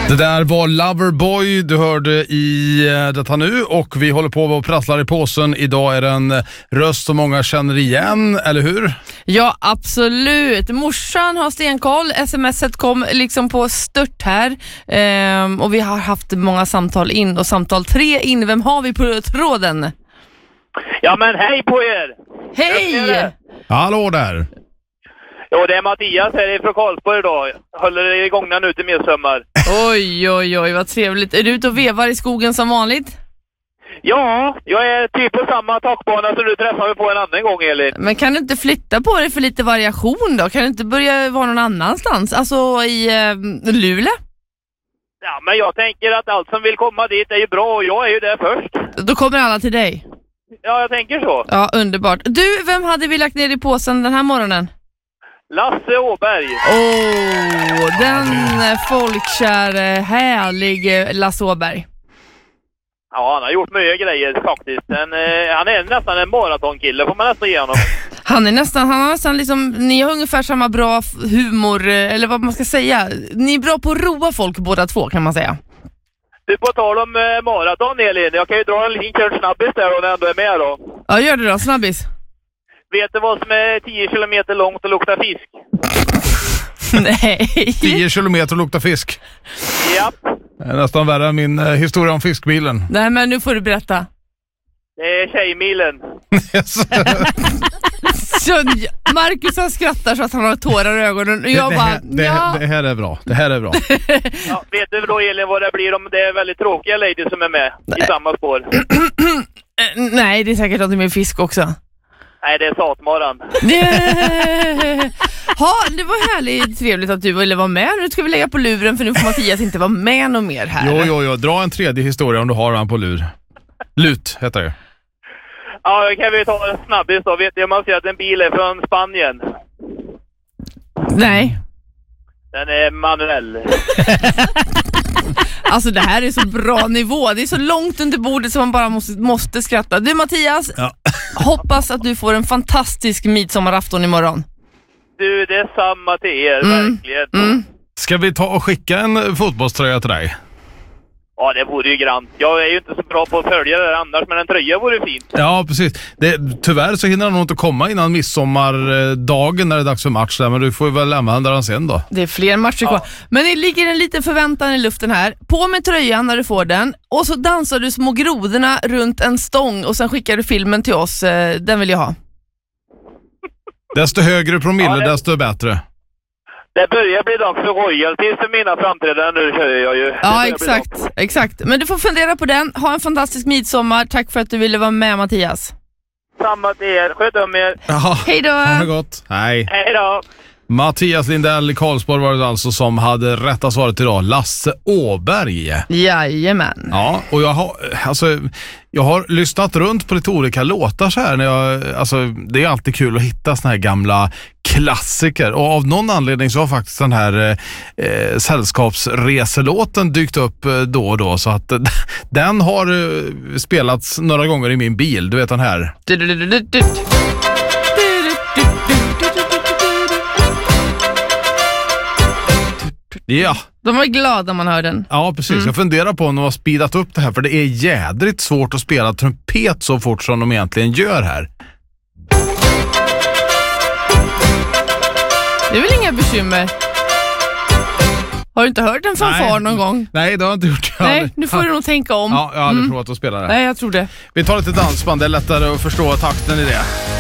Det där var Loverboy du hörde i detta nu, och vi håller på och prasslar i påsen. Idag är det en röst som många känner igen, eller hur? Ja, absolut. Morsan har stenkoll. Smset kom liksom på stört här. Och vi har haft många samtal in, och samtal 3 in. Vem har vi på tråden? Ja, men hej på er! Hej! Hallå där! Jo, det är Mattias här från Karlsborg idag. Håller igång nu till midsommar. Oj, vad trevligt. Är du ute och vevar i skogen som vanligt? Ja, jag är typ på samma takbana som du träffade på en annan gång, Elin. Men kan du inte flytta på dig för lite variation då? Kan du inte börja vara någon annanstans? Alltså i Luleå? Ja, men jag tänker att allt som vill komma dit är ju bra, och jag är ju där först. Då kommer alla till dig. Ja, jag tänker så. Ja, underbart. Du, vem hade vi lagt ner i påsen den här morgonen? Lasse Åberg. Den folkkär, härlig Lasse Åberg. Ja, han har gjort mycket grejer faktiskt. Han är nästan en maratonkille, får man nästan ge honom. Han har nästan liksom, ni har ungefär samma bra humor, eller vad man ska säga. Ni är bra på att roa folk båda två, kan man säga. Du, på tal om maraton, Elin, jag kan ju dra en liten kort snabbis där och den ändå är med då. Ja, gör det då, snabbis. Vet du vad som är 10 kilometer långt och luktar fisk? Nej. 10 kilometer och luktar fisk. Japp. Det är nästan värre än min historia om fiskbilen. Nej, men nu får du berätta. Det är tjejmilen. Så Marcus han skrattar så att han har tårar i ögonen. Och jag det här är bra. Det här är bra. Ja, vet du då, Elin, vad det blir om det är väldigt tråkiga ladies som är med i samma spår? Nej, det är säkert något med fisk också. Nej, det är satmaran. Ja, det var härligt trevligt att du ville vara med. Nu ska vi lägga på luren, för nu får Mattias inte vara med någon mer här. Jo, dra en tredje historia om du har han på lur. Lut heter det. Ja, kan vi ta en snabbis då? Vet du, man ser att en bil är från Spanien. Nej. Den är manuell. Alltså det här är så bra nivå. Det är så långt under bordet som man bara måste skratta. Du Mattias, hoppas att du får en fantastisk midsommarafton imorgon. Du, det är samma till er, verkligen. Ska vi ta och skicka en fotbollströja till dig? Ja, det vore ju grant. Jag är ju inte så bra på att följa det annars, men en tröja vore fint. Ja, precis. Tyvärr så hinner han nog inte komma innan midsommardagen när det är dags för match där, men du får väl lämna den sen då. Det är fler matcher kvar. Men det ligger en liten förväntan i luften här. På med tröjan när du får den, och så dansar du små grodorna runt en stång, och sen skickar du filmen till oss. Den vill jag ha. Desto högre promille, desto bättre. Det börjar bli dags för royalties för mina framträdanden nu, kör jag ju. Ja, exakt. Men du får fundera på den. Ha en fantastisk midsommar. Tack för att du ville vara med, Mattias. Samma till er. Sköt om er. Hej då. Ha det gott. Hej. Hej då. Mattias Lindell i Karlsborg var det alltså som hade rätta svaret idag. Lasse Åberg. Jajamän. Ja, och jag har lyssnat runt på lite olika låtar så här det är alltid kul att hitta såna här gamla klassiker, och av någon anledning så har faktiskt den här sällskapsreselåten dykt upp då och då, så att den har spelats några gånger i min bil. Du vet den här. Ja. De var glada man hör den. Ja, precis. Jag funderar på om de har speedat upp det här, för det är jädrigt svårt att spela trumpet så fort som de egentligen gör här. Det är väl inga bekymmer. Har du inte hört en fanfar någon gång? Nej, det har jag inte gjort. Nej, nu får du nog tänka om. Ja, jag har aldrig provat att spela det. Nej, jag tror det. Vi tar lite dansband, det är lättare att förstå takten i det.